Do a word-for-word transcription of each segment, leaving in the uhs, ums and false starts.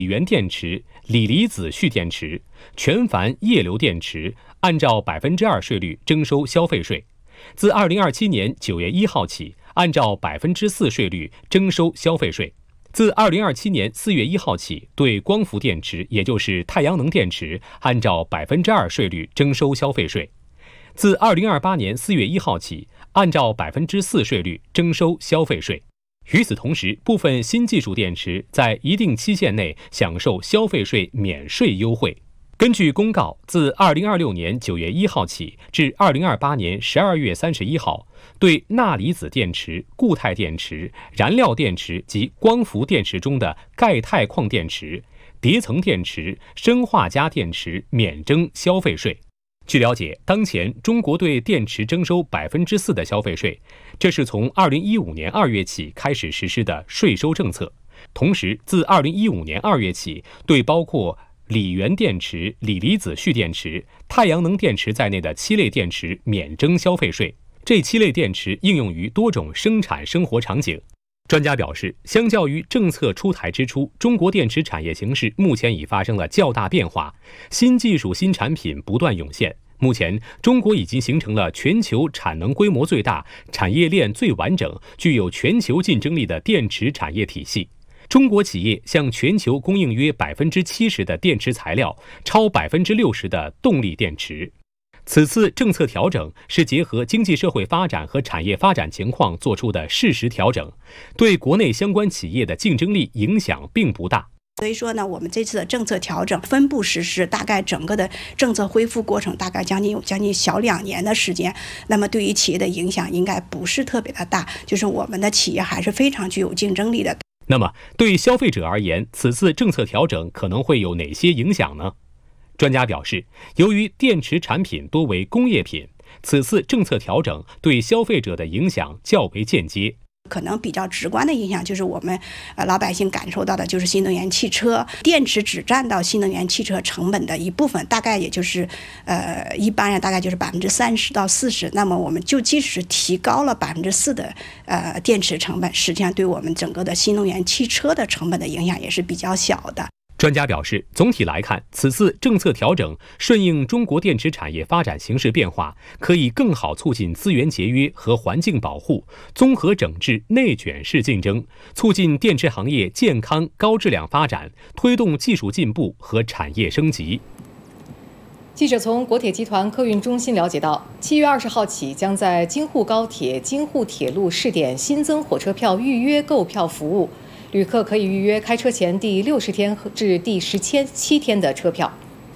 锂源电池、锂离子蓄电池、全钒液流电池按照百分之二税率征收消费税。自二零二七年九月一号起，按照百分之四税率征收消费税。自二零二七年四月一号起，对光伏电池，也就是太阳能电池，按照百分之二税率征收消费税。自二零二八年四月一号起，按照百分之四税率征收消费税。与此同时，部分新技术电池在一定期限内享受消费税免税优惠。根据公告，自二零二六年九月一号起至二零二八年十二月三十一号，对钠离子电池、固态电池、燃料电池及光伏电池中的钙钛矿电池、叠层电池、砷化镓电池免征消费税。据了解，当前中国对电池征收百分之四的消费税，这是从二零一五年二月起开始实施的税收政策。同时，自二零一五年二月起，对包括锂源电池、锂离子蓄电池、太阳能电池在内的七类电池免征消费税。这七类电池应用于多种生产生活场景。专家表示，相较于政策出台之初，中国电池产业形势目前已发生了较大变化，新技术、新产品不断涌现。目前，中国已经形成了全球产能规模最大、产业链最完整、具有全球竞争力的电池产业体系。中国企业向全球供应约百分之七十的电池材料，超百分之六十的动力电池。此次政策调整是结合经济社会发展和产业发展情况做出的适时调整，对国内相关企业的竞争力影响并不大。 所以说呢，我们这次的政策调整分步实施，大概整个的政策恢复过程大概将近有将近小两年的时间。那么对于企业的影响应该不是特别的大，就是我们的企业还是非常具有竞争力的。 那么对消费者而言，此次政策调整可能会有哪些影响呢？专家表示，由于电池产品多为工业品，此次政策调整对消费者的影响较为间接。 可能比较直观的影响就是我们呃老百姓感受到的就是新能源汽车，电池只占到新能源汽车成本的一部分，大概也就是呃一般人大概就是百分之三十到四十。那么我们就即使提高了百分之四的呃电池成本，实际上对我们整个的新能源汽车的成本的影响也是比较小的。 专家表示，总体来看，此次政策调整顺应中国电池产业发展形势变化，可以更好促进资源节约和环境保护，综合整治内卷式竞争，促进电池行业健康高质量发展，推动技术进步和产业升级。 记者从国铁集团客运中心了解到，七月二十号起，将在京沪高铁、京沪铁路试点新增火车票预约购票服务。旅客可以预约开车前第六十天至第十七天的车票。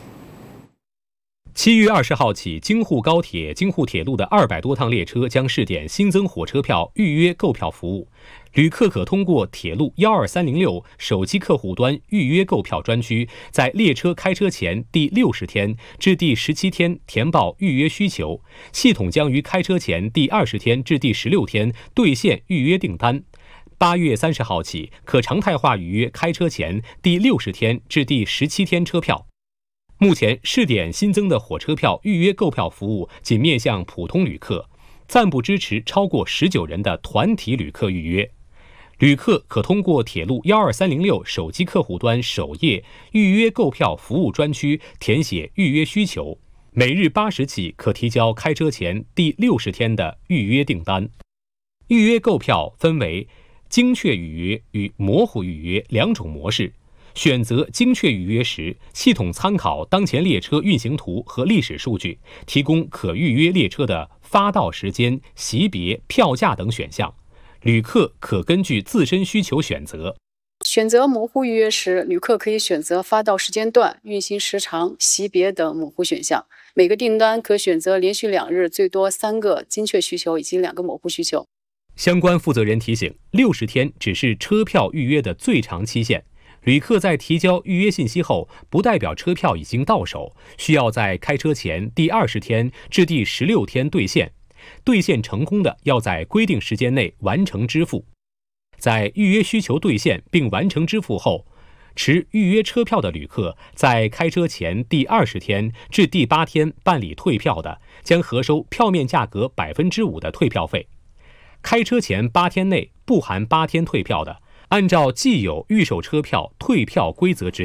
七月二十号起，京沪高铁、京沪铁路的二百多趟列车将试点新增火车票预约购票服务。旅客可通过铁路幺二三零六手机客户端预约购票专区，在列车开车前第六十天至第十七天填报预约需求，系统将于开车前第二十天至第十六天兑现预约订单。八月三十号起，可常态化预约开车前第六十天至第十七天车票。目前试点新增的火车票预约购票服务仅面向普通旅客，暂不支持超过十九人的团体旅客预约。旅客可通过铁路幺二三零六手机客户端首页预约购票服务专区填写预约需求，每日八时起可提交开车前第六十天的预约订单。预约购票分为精确预约与模糊预约两种模式。选择精确预约时，系统参考当前列车运行图和历史数据，提供可预约列车的发到时间、席别、票价等选项。旅客可根据自身需求选择。 选择模糊预约时，旅客可以选择发到时间段、运行时长、席别等模糊选项。每个订单可选择连续两日最多三个精确需求以及两个模糊需求。 相关负责人提醒，六十天只是车票预约的最长期限。旅客在提交预约信息后，不代表车票已经到手，需要在开车前第二十天至第十六天兑现。兑现成功的，要在规定时间内完成支付。在预约需求兑现并完成支付后，持预约车票的旅客在开车前第二十天至第八天办理退票的，将核收票面价格百分之五的退票费。开车前八天内不含八天退票的， 按照既有预售车票退票规则执